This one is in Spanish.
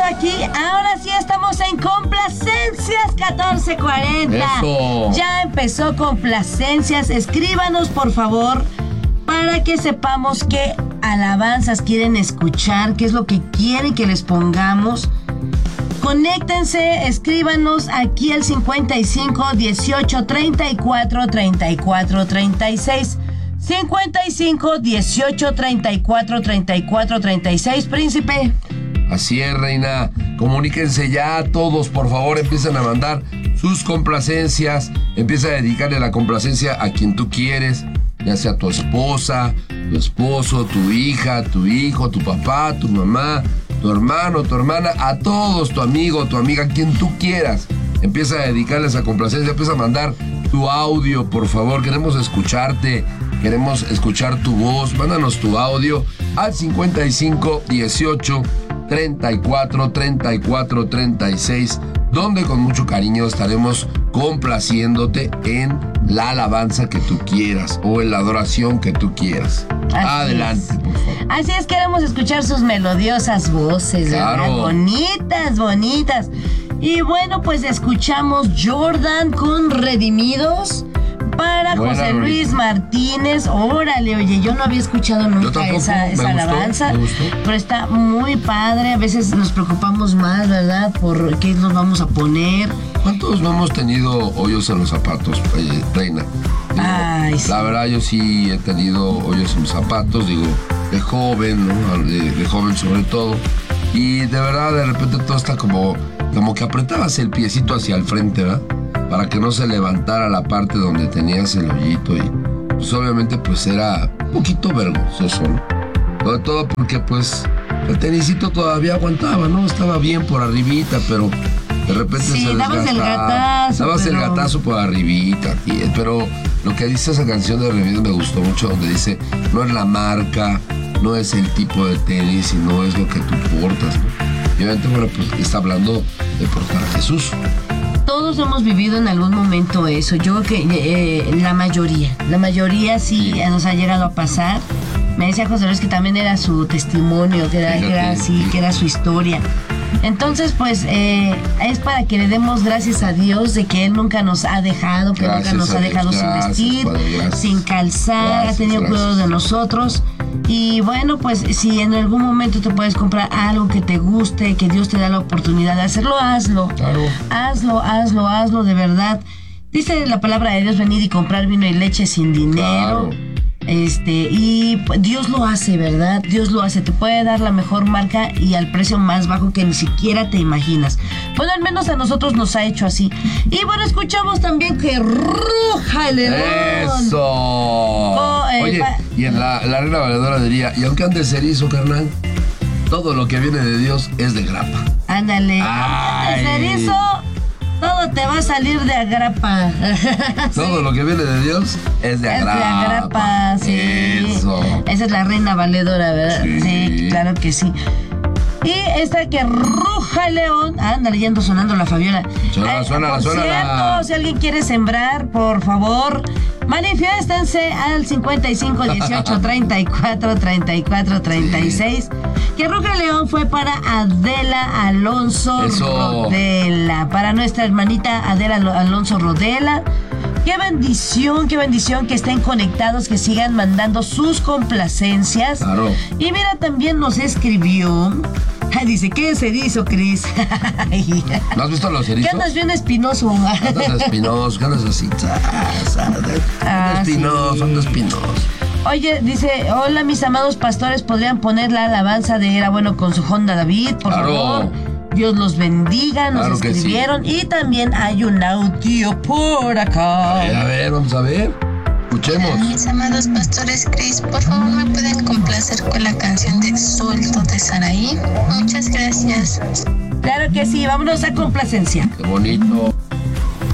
aquí. Ahora sí estamos en Complacencias 1440. Eso. Ya empezó Complacencias. Escríbanos, por favor, para que sepamos qué alabanzas quieren escuchar, qué es lo que quieren que les pongamos. Conéctense, escríbanos aquí al 55 18 34 34 36. 55 18 34 34 36, príncipe. Así es, reina. Comuníquense ya todos, por favor, empiecen a mandar sus complacencias. Empieza a dedicarle la complacencia a quien tú quieres, ya sea tu esposa, tu esposo, tu hija, tu hijo, tu papá, tu mamá, tu hermano, tu hermana, a todos, tu amigo, tu amiga, quien tú quieras. Empieza a dedicarles a complacencia, empieza a mandar tu audio, por favor. Queremos escucharte, queremos escuchar tu voz. Mándanos tu audio al 55 18 34 34 36, donde con mucho cariño estaremos complaciéndote en la alabanza que tú quieras o en la adoración que tú quieras. Adelante, por favor. Así es, queremos escuchar sus melodiosas voces, ¿verdad? Claro. Bonitas, bonitas. Y bueno, pues escuchamos Jordan con Redimidos para Buena José Luis rolita. Martínez. Órale, oye, yo no había escuchado nunca tampoco, esa me gustó, alabanza, me gustó. pero está muy padre. A veces nos preocupamos más, ¿verdad? Por qué nos vamos a poner. ¿Cuántos no hemos tenido hoyos en los zapatos, reina? Digo, Ay, sí. La verdad, yo sí he tenido hoyos en mis zapatos, digo, de joven, ¿no? De joven sobre todo. Y de verdad, de repente todo está como que apretabas el piecito hacia el frente, ¿verdad? Para que no se levantara la parte donde tenías el hoyito. Y pues obviamente pues era un poquito vergonzoso, ¿no? Sobre todo porque pues el tenisito todavía aguantaba, ¿no? Estaba bien por arribita, pero de repente Sí, se dabas el desgastaba. gatazo, Dabas el pero- gatazo por arribita, pero lo que dice esa canción de Redimidos me gustó mucho, donde dice, no es la marca, no es el tipo de tenis, sino es lo que tú portas, ¿no? Y obviamente, bueno, pues está hablando de portar a Jesús. Todos hemos vivido en algún momento eso. Yo creo que la mayoría sí Sí. nos ha llegado a pasar. Me decía José Luis que también era su testimonio, que era Fíjate, así, sí. que era su historia. Entonces, pues, es para que le demos gracias a Dios de que Él nunca nos ha dejado, que Gracias nunca nos a ha Dios, dejado gracias, sin vestir, Padre, gracias. sin calzar, Gracias, ha tenido gracias. cuidado de nosotros. Y bueno, pues si en algún momento te puedes comprar algo que te guste, que Dios te da la oportunidad de hacerlo, hazlo. Claro. Hazlo de verdad. Dice la palabra de Dios, venir y comprar vino y leche sin dinero. Claro. Y pues, Dios lo hace, ¿verdad? Dios lo hace. Te puede dar la mejor marca y al precio más bajo que ni siquiera te imaginas. Bueno, al menos a nosotros nos ha hecho así. Y bueno, escuchamos también que ruja el león. ¡Eso! Oye, pa- y en la reina valedora diría, y aunque andes erizo, carnal, todo lo que viene de Dios es de grapa. Ándale. Ay. Hacer eso, todo te va a salir de agrapa. Todo lo que viene de Dios es de Es de agrapa. agrapa, sí. Eso. Esa es la reina valedora, ¿verdad? Sí. Sí, claro que sí. Y esta que ruja el león. Anda leyendo, sonando la Fabiola. Suénala, Por suénala. cierto, si alguien quiere sembrar, por favor, manifiéstense al 55 18 34 34 36. Que ruja el león fue para Adela Alonso Eso. Rodela. Para nuestra hermanita Adela Alonso Rodela. Qué bendición que estén conectados, que sigan mandando sus complacencias. Claro. Y mira, también nos escribió. Dice, ¿qué se hizo, Cris? ¿No has visto los ¿Qué erizos? andas bien espinoso? Andas espinoso, andas así. sí. Andas espinoso. Oye, dice, hola mis amados pastores, ¿podrían poner la alabanza de Era Bueno con su Honda David, por Claro. favor? Dios los bendiga, nos Claro que sí. escribieron. Y también hay un audio por acá. A ver, vamos a ver. Escuchemos. Mis amados pastores Cris, por favor me pueden complacer con la canción de Suelto de Saraí. Muchas gracias. Claro que sí, vámonos a complacencia. Qué bonito.